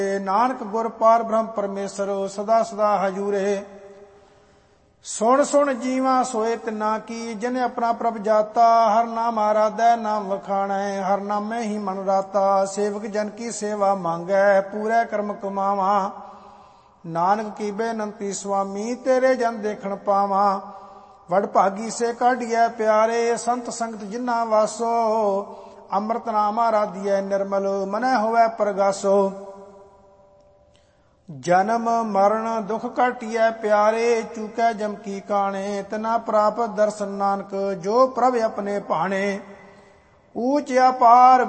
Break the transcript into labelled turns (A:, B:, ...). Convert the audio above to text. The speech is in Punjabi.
A: ਨਾਨਕ ਗੁਰ ਪਾਰ ਬ੍ਰਹਮ ਪਰਮੇਸ਼ਰ ਸਦਾ ਸਦਾ ਹਜੂਰੇ। ਸੁਣ ਸੁਣ ਜੀਵਾ ਸੋਏ ਤਿਨਾ ਕੀ, ਜਿਨ ਆਪਣਾ ਪ੍ਰਭ ਜਾਤਾ। ਹਰ ਨਾਮ ਆਰਾਧੈ ਨਾਮ ਵਖਾਣੈ, ਹਰ ਨਾਮੇ ਹੀ ਮਨ ਰਾਤਾ। ਸੇਵਕ ਜਨ ਕੀ ਸੇਵਾ ਮੰਗੈ, ਪੂਰੇ ਕਰਮ ਕਮਾਵਾਂ। ਨਾਨਕ ਕੀ ਬੇਨੰਤੀ ਸੁਆਮੀ, ਤੇਰੇ ਜਨ ਦੇਖਣ ਪਾਵਾਂ। ਵਡ ਭਾਗੀ ਸੇ ਕਾਢੀਐ ਪਿਆਰੇ, ਸੰਤ ਸੰਗਤ ਜਿਨਾ ਵਾਸੋ। ਅੰਮ੍ਰਿਤ ਨਾਮ ਆਰਾਧੀਐ ਨਿਰਮਲ, ਮਨੈ ਹੋਵੈ ਪ੍ਰਗਾਸੋ। ਜਨਮ ਮਰਨ ਦੁਖ ਘਾਟੀਐ ਪਿਆਰੇ, ਚੂਕੈ ਜਮ ਕੀ ਕਾਣੇ। ਤਿਨਾ ਪ੍ਰਾਪਤ ਦਰਸ਼ਨ ਨਾਨਕ, ਜੋ ਪ੍ਰਭ ਆਪਣੇ ਭਾਣੇ। ਊਚ ਅਪਾਰ